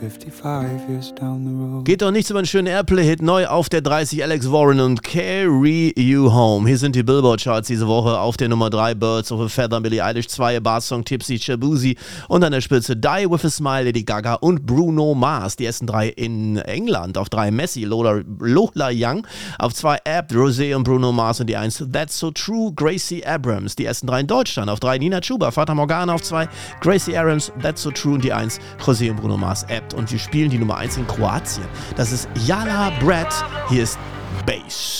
55 years down the road. Geht doch nichts über einen schönen Airplay-Hit. Neu auf der 30 Alex Warren und Carry You Home. Hier sind die Billboard-Charts diese Woche. Auf der Nummer 3 Birds of a Feather, Billie Eilish, 2 Bar-Song Tipsy, Shabuzi und an der Spitze Die With a Smile, Lady Gaga und Bruno Mars. Die ersten 3 in England. Auf 3 Messi, Lola Young. Auf 2 Abt, Rosé und Bruno Mars und die 1 That's So True, Gracie Abrams. Die ersten 3 in Deutschland. Auf 3 Nina Chuba, Fata Morgana. Auf 2 Gracie Abrams, That's So True und die 1 Rosé und Bruno Mars, Abt. Und wir spielen die Nummer 1 in Kroatien. Das ist Jala Brad. Hier ist Bass.